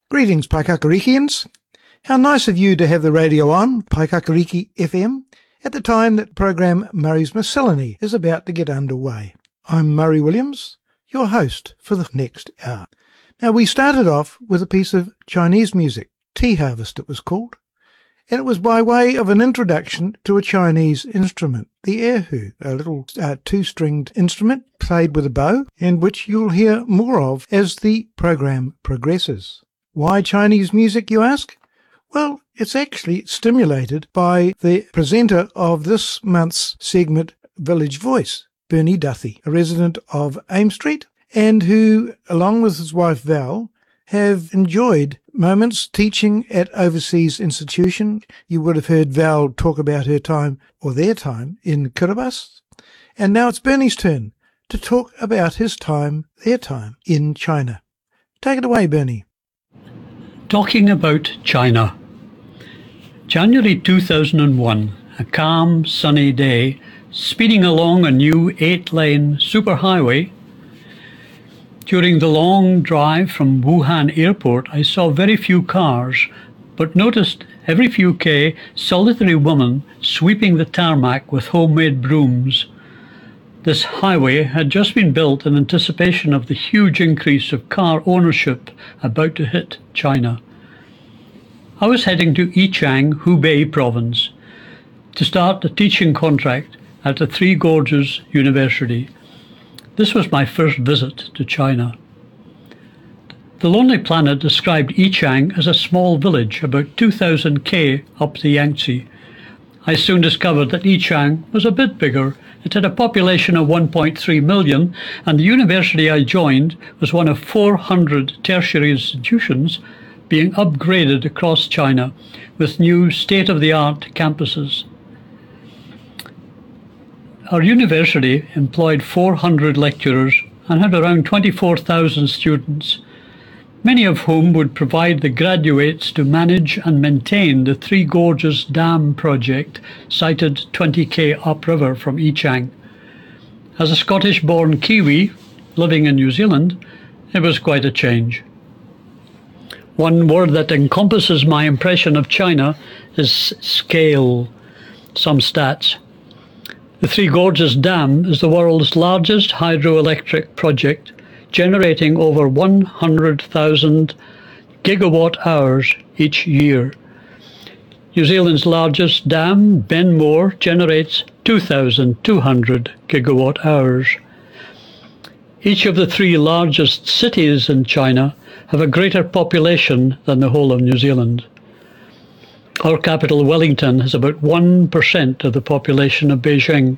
Greetings, Paikakarikians. How nice of you to have the radio on, Paikakariki FM, at the time that program Murray's Miscellany is about to get underway. I'm Murray Williams, your host for the next hour. Now, we started off with a piece of Chinese music, Tea Harvest it was called, and it was by way of an introduction to a Chinese instrument, the erhu, a little two-stringed instrument played with a bow, and which you'll hear more of as the program progresses. Why Chinese music, you ask? Well, it's actually stimulated by the presenter of this month's segment, Village Voice, Bernie Duthie, a resident of Ames Street, and who, along with his wife Val, have enjoyed moments teaching at overseas institution. You would have heard Val talk about her time, or their time, in Kiribati. And now it's Bernie's turn to talk about his time, their time, in China. Take it away, Bernie. Talking about China. January 2001, a calm, sunny day, speeding along a new 8-lane superhighway. During the long drive from Wuhan Airport, I saw very few cars, but noticed every few K solitary woman sweeping the tarmac with homemade brooms. This highway had just been built in anticipation of the huge increase of car ownership about to hit China. I was heading to Yichang, Hubei province, to start a teaching contract at the Three Gorges University. This was my first visit to China. The Lonely Planet described Yichang as a small village, about 2,000 K up the Yangtze. I soon discovered that Yichang was a bit bigger. It had a population of 1.3 million, and the university I joined was one of 400 tertiary institutions being upgraded across China with new state-of-the-art campuses. Our university employed 400 lecturers and had around 24,000 students, many of whom would provide the graduates to manage and maintain the Three Gorges Dam project sited 20 K upriver from Yichang. As a Scottish-born Kiwi living in New Zealand, it was quite a change. One word that encompasses my impression of China is scale. Some stats. The Three Gorges Dam is the world's largest hydroelectric project, generating over 100,000 gigawatt hours each year. New Zealand's largest dam, Benmore, generates 2,200 gigawatt hours. Each of the three largest cities in China have a greater population than the whole of New Zealand. Our capital, Wellington, has about 1% of the population of Beijing.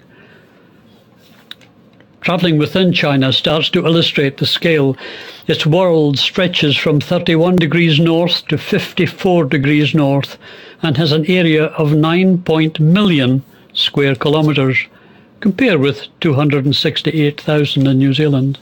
Travelling within China starts to illustrate the scale. Its world stretches from 31 degrees north to 54 degrees north and has an area of 9 million square kilometres, compared with 268,000 in New Zealand.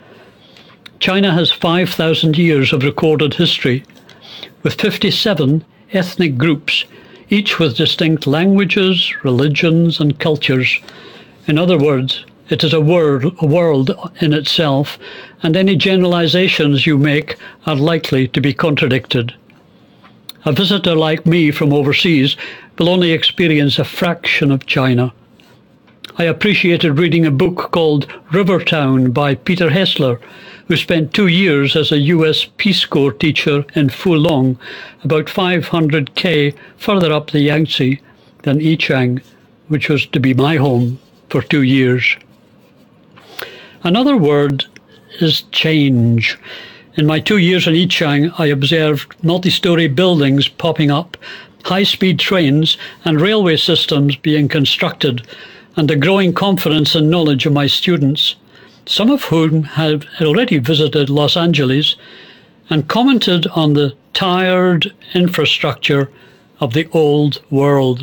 China has 5,000 years of recorded history, with 57 ethnic groups, each with distinct languages, religions and cultures. In other words, it is a world in itself, and any generalizations you make are likely to be contradicted. A visitor like me from overseas will only experience a fraction of China. I appreciated reading a book called Rivertown by Peter Hessler, who spent 2 years as a US Peace Corps teacher in Fulong, about 500 K further up the Yangtze than Yichang, which was to be my home for 2 years. Another word is change. In my 2 years in Yichang, I observed multi-story buildings popping up, high-speed trains and railway systems being constructed, and a growing confidence and knowledge of my students, some of whom have already visited Los Angeles and commented on the tired infrastructure of the old world.